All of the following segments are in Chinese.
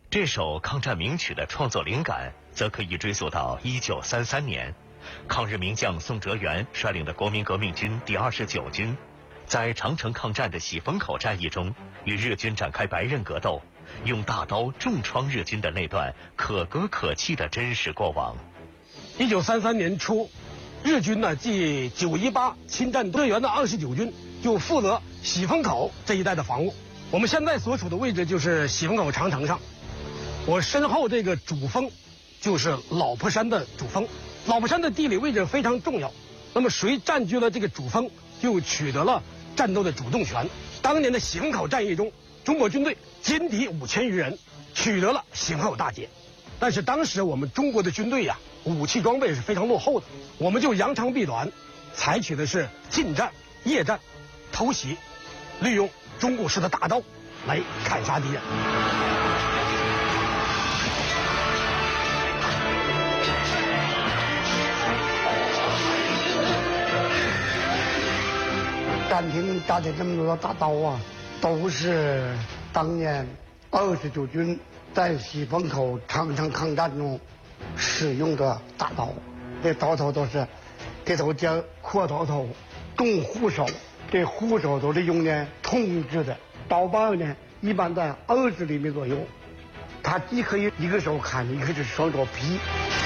这首抗战名曲的创作灵感，则可以追溯到1933年，抗日名将宋哲元率领的国民革命军第29军，在长城抗战的喜峰口战役中，与日军展开白刃格斗，用大刀重创日军的那段可歌可泣的真实过往。 1933年初，日军呢继918侵占队员的29军就负责喜峰口这一带的防务。我们现在所处的位置就是喜峰口长城上，我身后这个主峰就是老婆山的主峰。老婆山的地理位置非常重要，那么谁占据了这个主峰，就取得了战斗的主动权。当年的喜峰口战役中，中国军队歼敌5000余人，取得了喜峰口大捷。但是当时我们中国的军队呀，武器装备是非常落后的，我们就扬长避短，采取的是近战、夜战、偷袭，利用中国式的大刀来砍杀敌人。 展厅搭的这么多大刀啊，都是当年29军在喜峰口长城抗战中使用的大刀。这刀头都是这头叫阔刀头，重护手。这护手都是用的铜制的，刀把呢一般在20厘米左右，它既可以一个手砍，一个是双手劈。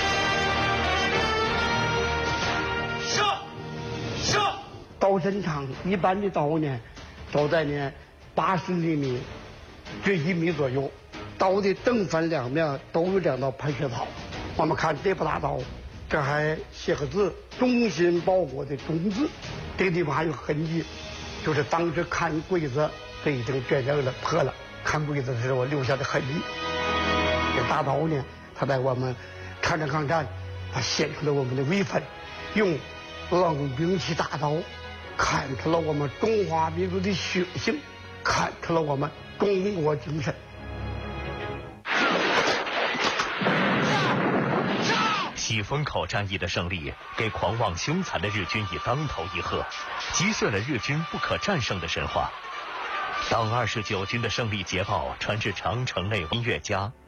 刀身长，一般的刀呢，都在呢80厘米至1米左右。刀的正反两面都有2道喷射槽。我们看这把大刀，这还写个字“忠心报国”的“忠”字，这个地方还有痕迹，就是当时砍鬼子这已经卷掉了破了，砍鬼子的时候留下的痕迹。这大刀呢，它在我们长城抗战，它显出了我们的威风，用冷兵器大刀砍出了我们中华民族的血性，砍出了我们中国精神。 喜峰口战役的胜利，给狂妄凶残的日军以当头一喝，击碎了日军不可战胜的神话。当29军的胜利捷报传至长城内，音乐家